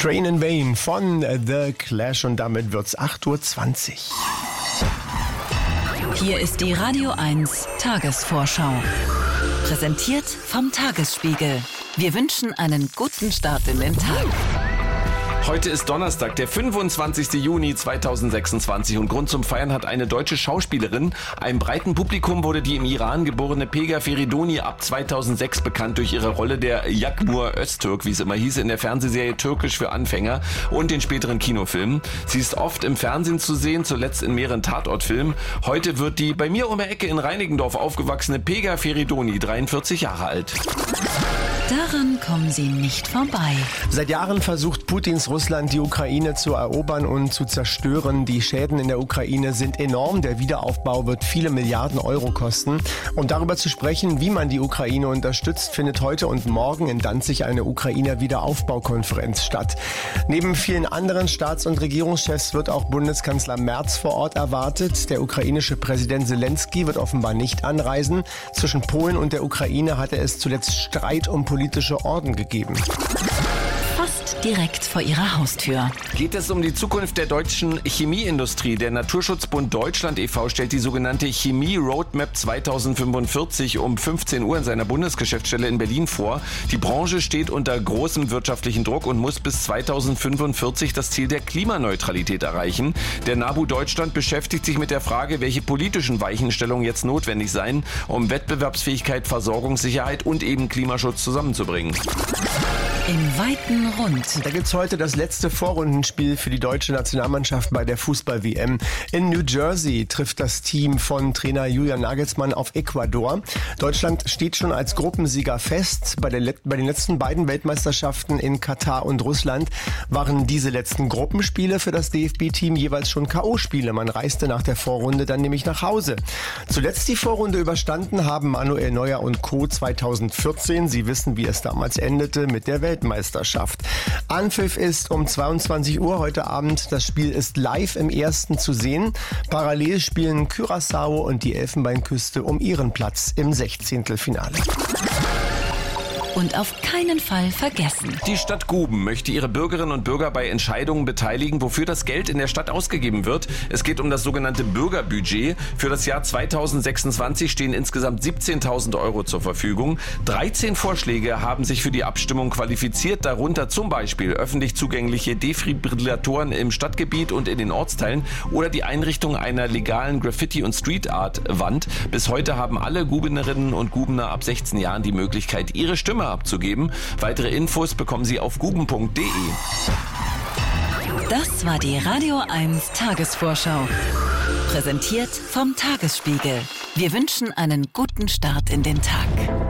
Train in Vain von The Clash und damit wird's 8:20 Uhr. Hier ist die Radio 1 Tagesvorschau. Präsentiert vom Tagesspiegel. Wir wünschen einen guten Start in den Tag. Heute ist Donnerstag, der 25. Juni 2026 und Grund zum Feiern hat eine deutsche Schauspielerin. Einem breiten Publikum wurde die im Iran geborene Pega Feridoni ab 2006 bekannt durch ihre Rolle der Yakmur Öztürk, wie es immer hieß, in der Fernsehserie Türkisch für Anfänger und den späteren Kinofilmen. Sie ist oft im Fernsehen zu sehen, zuletzt in mehreren Tatortfilmen. Heute wird die bei mir um die Ecke in Reinickendorf aufgewachsene Pega Feridoni 43 Jahre alt. Daran kommen sie nicht vorbei. Seit Jahren versucht Putins Russland, die Ukraine zu erobern und zu zerstören. Die Schäden in der Ukraine sind enorm. Der Wiederaufbau wird viele Milliarden Euro kosten. Um darüber zu sprechen, wie man die Ukraine unterstützt, findet heute und morgen in Danzig eine Ukraine-Wiederaufbaukonferenz statt. Neben vielen anderen Staats- und Regierungschefs wird auch Bundeskanzler Merz vor Ort erwartet. Der ukrainische Präsident Zelensky wird offenbar nicht anreisen. Zwischen Polen und der Ukraine hatte es zuletzt Streit um politische Orden gegeben. Fast direkt vor ihrer Haustür. Geht es um die Zukunft der deutschen Chemieindustrie? Der Naturschutzbund Deutschland e.V. stellt die sogenannte Chemie Roadmap 2045 um 15 Uhr in seiner Bundesgeschäftsstelle in Berlin vor. Die Branche steht unter großem wirtschaftlichen Druck und muss bis 2045 das Ziel der Klimaneutralität erreichen. Der NABU Deutschland beschäftigt sich mit der Frage, welche politischen Weichenstellungen jetzt notwendig seien, um Wettbewerbsfähigkeit, Versorgungssicherheit und eben Klimaschutz zusammenzubringen. Im weiten Rund. Da gibt's heute das letzte Vorrundenspiel für die deutsche Nationalmannschaft bei der Fußball-WM. In New Jersey trifft das Team von Trainer Julian Nagelsmann auf Ecuador. Deutschland steht schon als Gruppensieger fest. Bei den letzten beiden Weltmeisterschaften in Katar und Russland waren diese letzten Gruppenspiele für das DFB-Team jeweils schon K.O.-Spiele. Man reiste nach der Vorrunde dann nämlich nach Hause. Zuletzt die Vorrunde überstanden haben Manuel Neuer und Co. 2014. Sie wissen, wie es damals endete mit der Weltmeisterschaft. Anpfiff ist um 22 Uhr heute Abend. Das Spiel ist live im Ersten zu sehen. Parallel spielen Curaçao und die Elfenbeinküste um ihren Platz im 16. Finale. Und auf keinen Fall vergessen. Die Stadt Guben möchte ihre Bürgerinnen und Bürger bei Entscheidungen beteiligen, wofür das Geld in der Stadt ausgegeben wird. Es geht um das sogenannte Bürgerbudget. Für das Jahr 2026 stehen insgesamt 17.000 Euro zur Verfügung. 13 Vorschläge haben sich für die Abstimmung qualifiziert, darunter zum Beispiel öffentlich zugängliche Defibrillatoren im Stadtgebiet und in den Ortsteilen oder die Einrichtung einer legalen Graffiti- und Street-Art-Wand. Bis heute haben alle Gubenerinnen und Gubener ab 16 Jahren die Möglichkeit, ihre Stimme abzugeben. Weitere Infos bekommen Sie auf guben.de. Das war die Radio 1 Tagesvorschau. Präsentiert vom Tagesspiegel. Wir wünschen einen guten Start in den Tag.